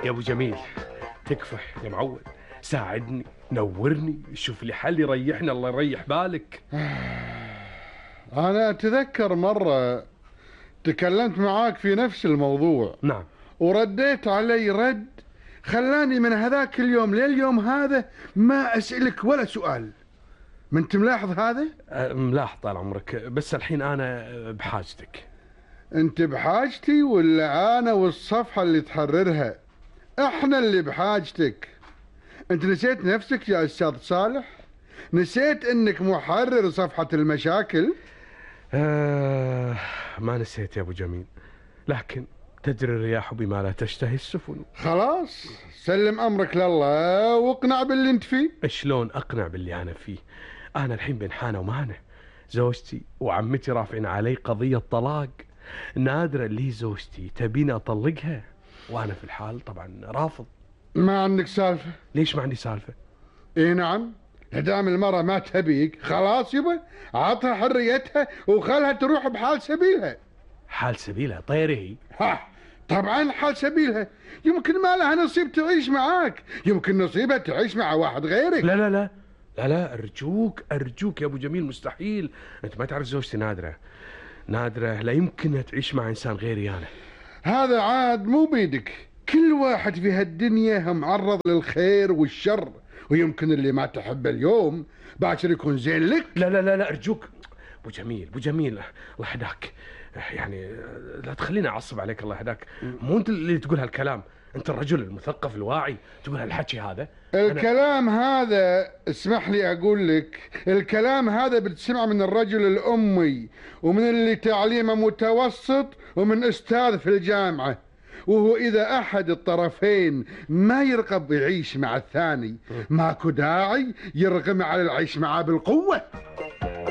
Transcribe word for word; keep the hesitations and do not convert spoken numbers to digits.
يا ابو جميل، تكفى يا معود، ساعدني، نورني، شوف لي حل يريحنا، الله يريح بالك. أنا أتذكر مرة تكلمت معاك في نفس الموضوع. نعم. ورديت علي رد خلاني من هذاك اليوم لليوم هذا ما أسألك ولا سؤال. ما أنت ملاحظ هذا؟ أه ملاحظ طال عمرك، بس الحين أنا بحاجتك. أنت بحاجتي ولا أنا والصفحة اللي تحررها؟ إحنا اللي بحاجتك. أنت نسيت نفسك يا أستاذ صالح؟ نسيت أنك محرر صفحة المشاكل؟ آه ما نسيت يا أبو جميل، لكن تجري الرياح بما لا تشتهي السفن. خلاص سلم أمرك لله واقنع باللي أنت فيه. شلون أقنع باللي أنا فيه؟ أنا الحين بين حانة ومانة، زوجتي وعمتي رافعين علي قضية طلاق. نادرة اللي زوجتي تبيني أطلقها، وأنا في الحال طبعا رافض. ما عندك سالفة؟ ليش ما عندي سالفة؟ إيه نعم، دام المرأة ما تبيك خلاص يبا عطها حريتها وخلها تروح بحال سبيلها. حال سبيلها طيري؟ ها طبعا حال سبيلها، يمكن ما لها نصيب تعيش معاك، يمكن نصيبها تعيش مع واحد غيرك. لا لا لا لا لا أرجوك أرجوك يا أبو جميل، مستحيل. أنت ما تعرف زوجتي نادرة، نادرة لا يمكن تعيش مع إنسان غيري أنا. هذا عاد مو بيدك، كل واحد في هالدنيا معرض للخير والشر، ويمكن اللي ما تحبه اليوم باكر يكون زين لك. لا لا لا لا أرجوك أبو جميل، أبو جميل الله يهداك، يعني لا تخليني أعصب عليك الله يهداك. مو أنت اللي تقول هالكلام، أنت الرجل المثقف الواعي تقول هالحكي هذا. الكلام أنا... هذا اسمح لي أقول لك، الكلام هذا بتسمع من الرجل الأمي ومن اللي تعليمه متوسط ومن أستاذ في الجامعة، وهو إذا أحد الطرفين ما يرغب يعيش مع الثاني ماكو داعي يرغم على العيش معاه بالقوة.